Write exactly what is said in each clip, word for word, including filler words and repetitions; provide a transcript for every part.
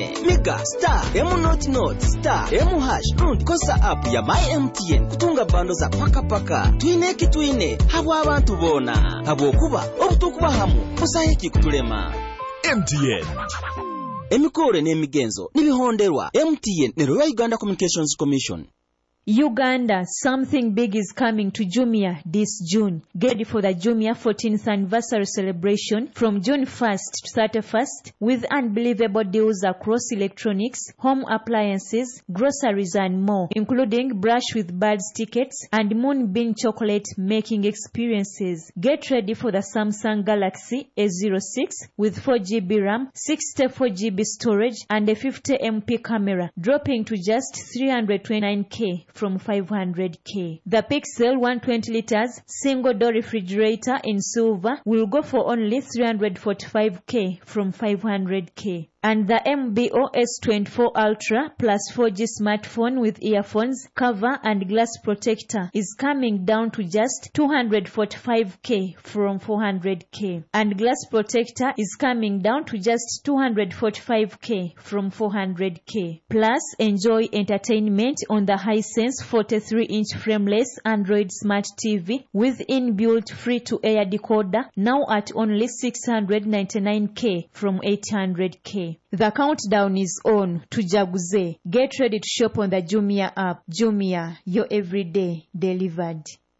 tuine mega star M not not star M hash nundi kosa app ya My M T N kutunga bando za paka paka tuine kituine habo abantu bona habo kuba obutukuba hamu musahiki kutulema M T N emikore n'emigenzo nibihonderwa M T N ne Royal Uganda Communications Commission. Uganda, something big is coming to Jumia this June. Get ready for the Jumia fourteenth anniversary celebration from June first to thirty-first with unbelievable deals across electronics, home appliances, groceries and more, including Brush with Birds tickets and Moonbeam chocolate making experiences. Get ready for the Samsung Galaxy A zero six with four gigabytes RAM, sixty-four gigabytes storage and a fifty megapixel camera, dropping to just three hundred twenty-nine thousand from five hundred thousand. The Pixel one hundred twenty liters single door refrigerator in silver will go for only three hundred forty-five thousand from five hundred thousand. And the M B O S twenty-four Ultra plus four G smartphone with earphones, cover and glass protector is coming down to just two hundred forty-five thousand from four hundred thousand. And glass protector is coming down to just two hundred forty-five thousand from four hundred thousand. Plus, enjoy entertainment on the Hisense forty-three inch frameless Android Smart T V with inbuilt free-to-air decoder now at only six hundred ninety-nine thousand from eight hundred thousand. The countdown is on to Jaguze. Get ready to shop on the Jumia app. Jumia, your everyday delivered.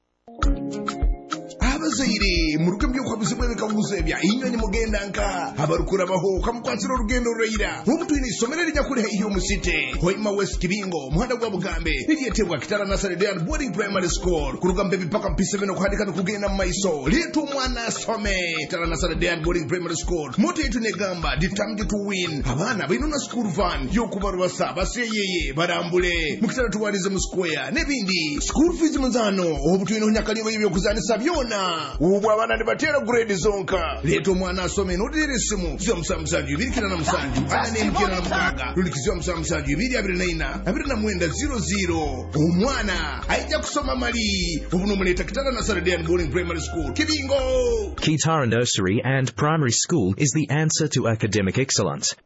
Abazaire muruka byuko bizimwe bikaguzebya inyoni mugenda nka abarukura baho kamkwatira urugendo ruyira umuntu ni somerere nyakure iyo musite Hoima West Kibingo muhanda gwa Bugambe niriyetebwa Kitara Nasare Day Boarding Primary School kurugambe bipaka mpise bino kuhandika kugenda maiso litu mwana some Kitara Nasare Day Boarding Primary School moto yetu negamba ditamge to win abana binona school van yo kubarwa saba seyeye barambule mukitara tuwarize mu square nebindi school fees muzano obutwino nyakaliwe ibyo kuzanisa byona ubu abana nibatera grade zonka leto mwana asome nodirisimu zyo musamsaju ibiri kina na musanju ane mkina na mugaga rulikizyo musamsaju ibiri abiri na ina abiri na mwenda zero zero umwana aija kusoma mali ubu numuleta Kitara Nasare Day Boarding Primary School Kibingo. Kitara Nursery and Primary School is the answer to academic excellence.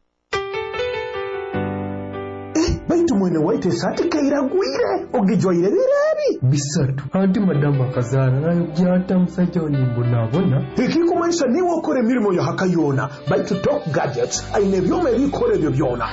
Baitu mwene waite sati kaira gwire ogijoire birabi bisatu anti madama kazana nayo byata musajja nimbonabona ikikumanisha niwo okore mirimo ya hakayona baitu Top Gadgets aine byome bikore byo byona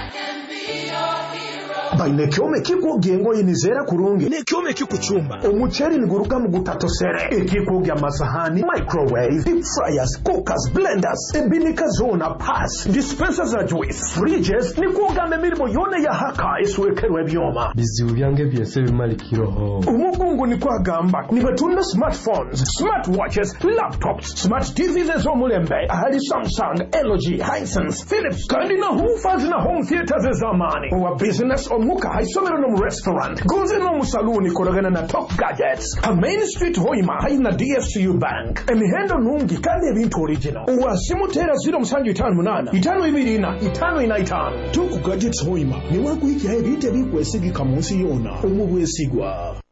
baine kyome kikugengo yinizera kurungi ne kyome kikuchumba omucheri nguruka mu gutatosere ikikugya amasahani microwave deep fryers cookers blenders ebinika zona pass dispensers za juice fridges nikugambe mirimo yone ya haka iswekerwe byoma bizibu byange byese bimalikiroho umugungu ni kwagamba nibatunda smartphones smartwatches laptops smart T Vs zo mulembe ahali Samsung L G Hisense Philips kandi na hoofers na home theaters zamani wa business omuka haisomero no restaurant goze no musaluni koragana na Top Gadgets a Main Street Hoima haina D F C U Bank emihendo nungi kandi ebintu original uwasimutera zero musanju itanu munana itanu ibiri ina itanu ina itanu Top Gadgets Hoima ni wakuhiki haibite bikwesigika munsi yona umubwesigwa.